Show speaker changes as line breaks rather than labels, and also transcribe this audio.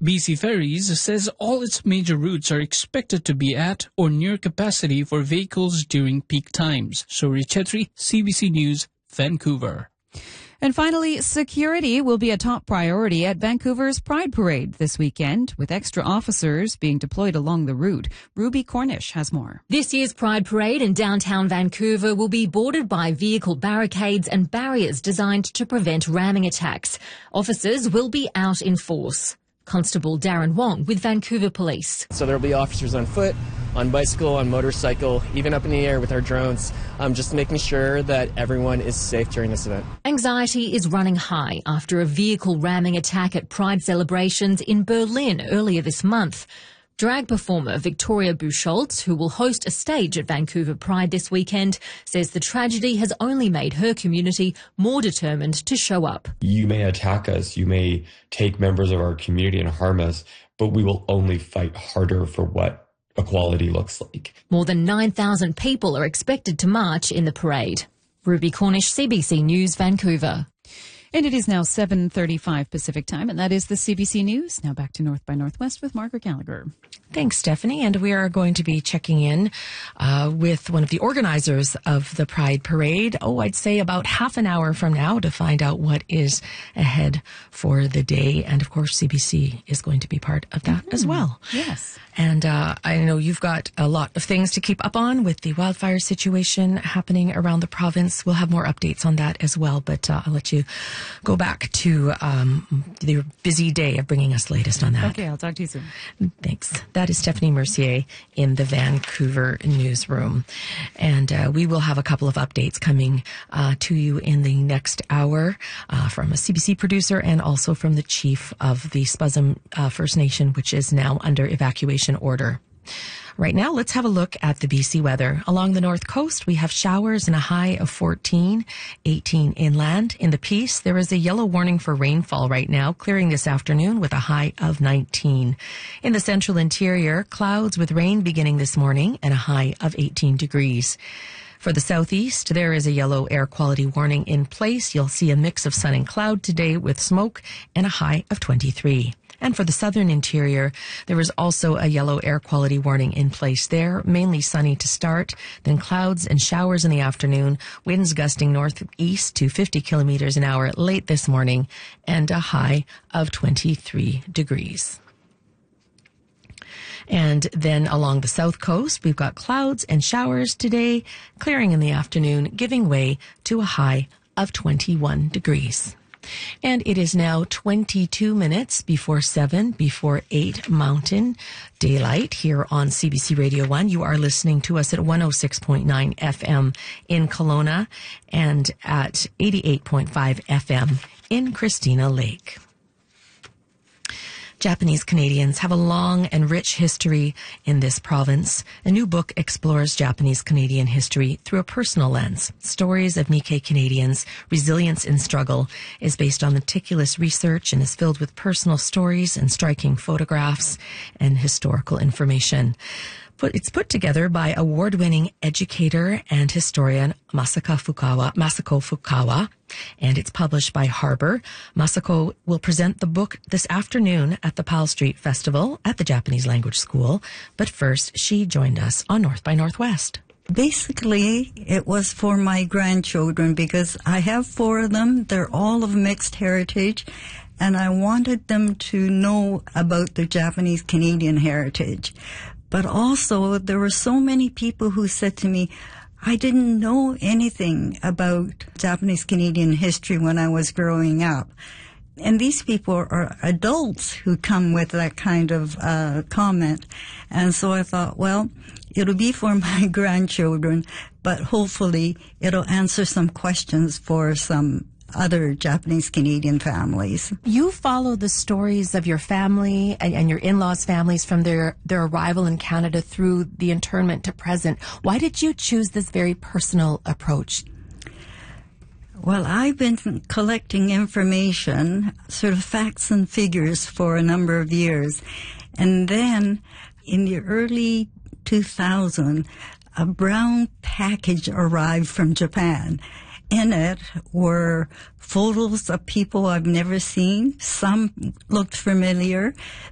BC Ferries says all its major routes are expected to be at or near capacity for vehicles during peak times. Shori Chetri, CBC News, Vancouver.
And finally, security will be a top priority at Vancouver's Pride Parade this weekend, with extra officers being deployed along the route. Ruby Cornish has more.
This year's Pride Parade in downtown Vancouver will be bordered by vehicle barricades and barriers designed to prevent ramming attacks. Officers will be out in force. Constable Darren Wong with Vancouver Police.
So there will be officers on foot, on bicycle, on motorcycle, even up in the air with our drones, just making sure that everyone is safe during this event.
Anxiety is running high after a vehicle ramming attack at Pride celebrations in Berlin earlier this month. Drag performer Victoria Bucholtz, who will host a stage at Vancouver Pride this weekend, says the tragedy has only made her community more determined to show up.
You may attack us, you may take members of our community and harm us, but we will only fight harder for what equality looks like.
More than 9,000 people are expected to march in the parade. Ruby Cornish, CBC News, Vancouver.
And it is now 7:35 Pacific Time, and that is the CBC News. Now back to North by Northwest with Margaret Gallagher.
Thanks, Stephanie. And we are going to be checking in with one of the organizers of the Pride Parade, I'd say about half an hour from now, to find out what is ahead for the day. And, of course, CBC is going to be part of that as well.
Yes.
And I know you've got a lot of things to keep up on with the wildfire situation happening around the province. We'll have more updates on that as well, but I'll let you go back to the busy day of bringing us the latest on that.
Okay, I'll talk to you soon.
Thanks. That is Stephanie Mercier in the Vancouver newsroom. And we will have a couple of updates coming to you in the next hour from a CBC producer and also from the chief of the Spuzzum First Nation, which is now under evacuation order. Right now, let's have a look at the BC weather. Along the north coast, we have showers and a high of 14, 18 inland. In the Peace, there is a yellow warning for rainfall right now, clearing this afternoon with a high of 19. In the central interior, clouds with rain beginning this morning and a high of 18 degrees. For the southeast, there is a yellow air quality warning in place. You'll see a mix of sun and cloud today with smoke and a high of 23. And for the southern interior, there is also a yellow air quality warning in place there, mainly sunny to start, then clouds and showers in the afternoon, winds gusting northeast to 50 kilometers an hour late this morning, and a high of 23 degrees. And then along the south coast, we've got clouds and showers today, clearing in the afternoon, giving way to a high of 21 degrees. And it is now 22 minutes before 7, before 8 Mountain Daylight here on CBC Radio 1. You are listening to us at 106.9 FM in Kelowna and at 88.5 FM in Christina Lake. Japanese Canadians have a long and rich history in this province. A new book explores Japanese Canadian history through a personal lens. Stories of Nikkei Canadians, Resilience in Struggle, is based on meticulous research and is filled with personal stories and striking photographs and historical information. It's put together by award-winning educator and historian Masako Fukawa, and it's published by Harbor. Masako will present the book this afternoon at the Powell Street Festival at the Japanese Language School. But first, she joined us on North by Northwest.
Basically, it was for my grandchildren because I have 4 of them. They're all of mixed heritage, and I wanted them to know about the Japanese Canadian heritage. But also, there were so many people who said to me, I didn't know anything about Japanese Canadian history when I was growing up. And these people are adults who come with that kind of comment. And so I thought, well, it'll be for my grandchildren, but hopefully it'll answer some questions for some other Japanese Canadian families.
You follow the stories of your family and your in-laws' families from their arrival in Canada through the internment to present. Why did you choose this very personal approach?
Well, I've been collecting information, sort of facts and figures, for a number of years. And then in the early 2000s, a brown package arrived from Japan. In it were photos of people I've never seen. Some looked familiar.